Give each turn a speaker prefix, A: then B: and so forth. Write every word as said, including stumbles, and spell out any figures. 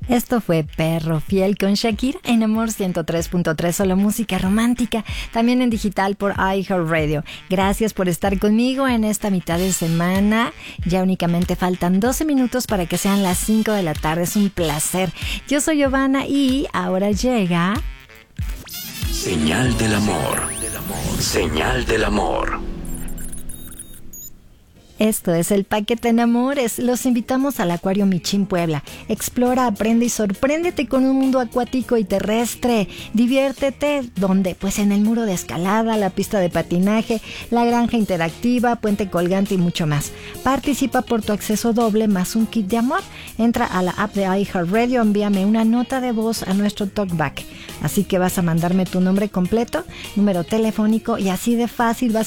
A: Esto fue Perro Fiel con Shakira en Amor ciento tres punto tres, solo música romántica, también en digital por iHeartRadio. Gracias por estar conmigo en esta mitad de semana. Ya únicamente faltan doce minutos para que sean las cinco de la tarde. Es un placer. Yo soy Giovanna y ahora llega...
B: Señal del amor. Señal del amor.
A: Esto es el Paquete Enamores. Los invitamos al Acuario Michín Puebla. Explora, aprende y sorpréndete con un mundo acuático y terrestre. Diviértete, ¿dónde? Pues en el muro de escalada, la pista de patinaje, la granja interactiva, puente colgante y mucho más. Participa por tu acceso doble más un kit de amor. Entra a la app de iHeartRadio, envíame una nota de voz a nuestro talkback. Así que vas a mandarme tu nombre completo, número telefónico y así de fácil vas